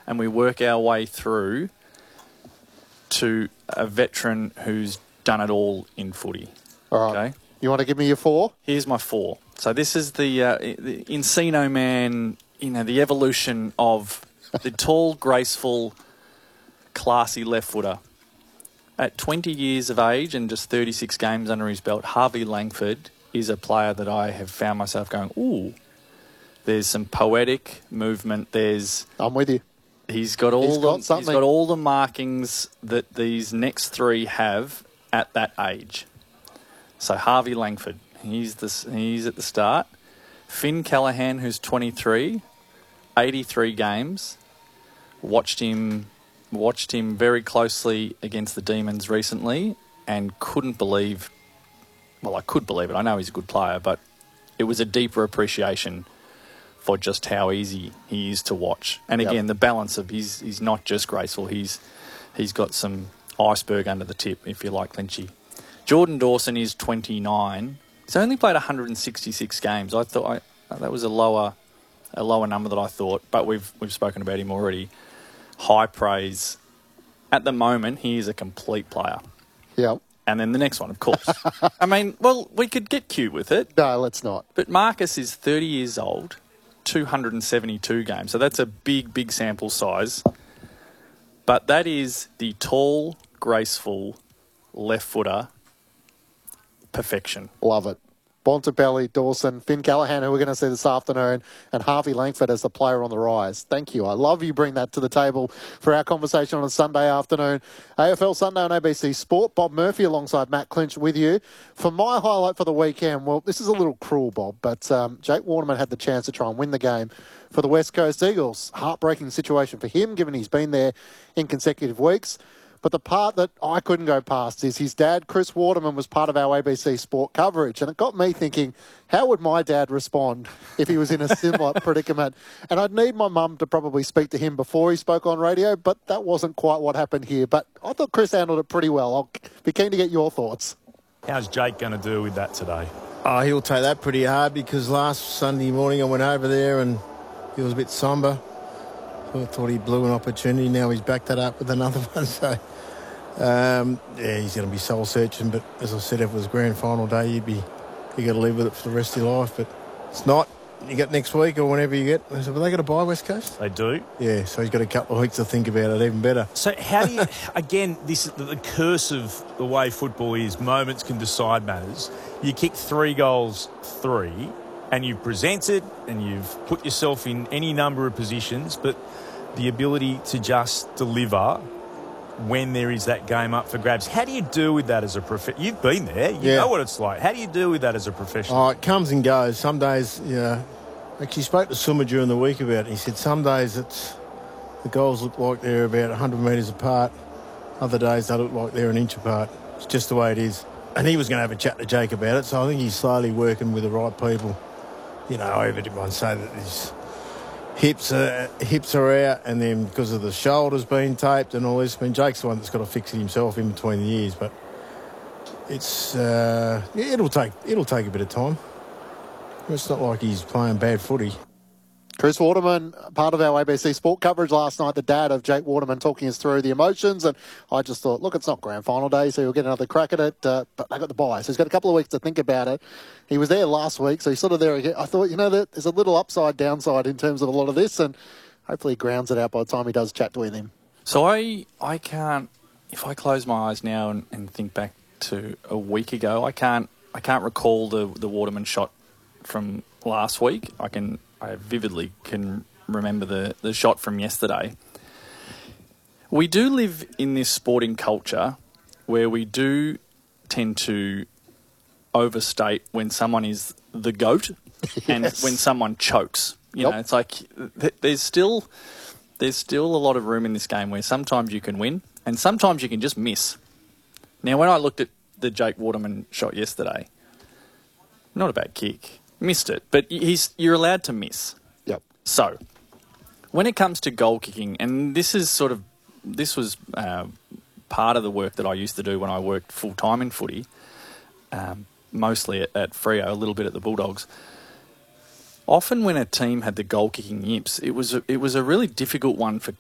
and we work our way through to a veteran who's done it all in footy. All right. Okay? You want to give me your 4? Here's my 4. So this is the Encino Man, the evolution of the tall, graceful, classy left footer. At 20 years of age and just 36 games under his belt, Harvey Langford is a player that I have found myself going, ooh, there's some poetic movement. I'm with you. He's got all the markings that these next 3 have at that age. So Harvey Langford, he's at the start. Finn Callaghan, who's 23, 83 games. Watched him very closely against the Demons recently and couldn't believe. Well, I could believe it. I know he's a good player, but it was a deeper appreciation for just how easy he is to watch. And again, the balance of he's not just graceful. He's got some iceberg under the tip, if you like, Lynchy. Jordan Dawson is 29. He's only played 166 games. I thought that was a lower number than I thought, but we've spoken about him already. High praise. At the moment, he is a complete player. Yep. And then the next one, of course. I mean, well, we could get cute with it. No, let's not. But Marcus is 30 years old, 272 games. So that's a big, big sample size. But that is the tall, graceful left footer perfection. Love it. Bontempelli, Dawson, Finn Callaghan, who we're going to see this afternoon, and Harvey Langford as the player on the rise. Thank you. I love you bring that to the table for our conversation on a Sunday afternoon. AFL Sunday on ABC Sport. Bob Murphy alongside Matt Clinch with you. For my highlight for the weekend, well, this is a little cruel, Bob, but Jake Waterman had the chance to try and win the game for the West Coast Eagles. Heartbreaking situation for him, given he's been there in consecutive weeks. But the part that I couldn't go past is his dad, Chris Waterman, was part of our ABC Sport coverage. And it got me thinking, how would my dad respond if he was in a similar predicament? And I'd need my mum to probably speak to him before he spoke on radio, but that wasn't quite what happened here. But I thought Chris handled it pretty well. I'll be keen to get your thoughts. How's Jake going to deal with that today? Oh, he'll take that pretty hard because last Sunday morning I went over there and he was a bit sombre. I thought he blew an opportunity. Now he's backed that up with another one. So, he's going to be soul-searching. But as I said, if it was grand final day, you got to live with it for the rest of your life. But it's not. You get next week or whenever you get. I said, well, they got to buy West Coast? They do. Yeah, so he's got a couple of weeks to think about it, even better. So how do you, again, this is the curse of the way football is, moments can decide matters. You kick 3 goals, and you've presented and you've put yourself in any number of positions, but the ability to just deliver when there is that game up for grabs. How do you deal with that as a professional? You've been there. You know what it's like. How do you deal with that as a professional? Oh, it comes and goes. Some days, actually spoke to Summer during the week about it. He said some days the goals look like they're about 100 metres apart. Other days they look like they're an inch apart. It's just the way it is. And he was going to have a chat to Jake about it, so I think he's slowly working with the right people. Everyone say that his hips are out, and then because of the shoulders being taped and all this. I mean, Jake's the one that's got to fix it himself in between the years, but it's it'll take a bit of time. It's not like he's playing bad footy. Chris Waterman, part of our ABC Sport coverage last night, the dad of Jake Waterman, talking us through the emotions. And I just thought, look, it's not grand final day, so he'll get another crack at it. But they got the bye, so he's got a couple of weeks to think about it. He was there last week, so he's sort of there again. I thought, that there's a little upside, downside in terms of a lot of this, and hopefully he grounds it out by the time he does chat with him. So I can't, if I close my eyes now and think back to a week ago, I can't recall the Waterman shot from last week. I vividly can remember the shot from yesterday. We do live in this sporting culture where we do tend to overstate when someone is the GOAT and when someone chokes. You know, it's like there's still a lot of room in this game where sometimes you can win and sometimes you can just miss. Now, when I looked at the Jake Waterman shot yesterday, not a bad kick. Missed it, but you're allowed to miss. Yep. So, when it comes to goal kicking, and this was part of the work that I used to do when I worked full time in footy, mostly at Freo, a little bit at the Bulldogs. Often, when a team had the goal kicking yips, it was a really difficult one for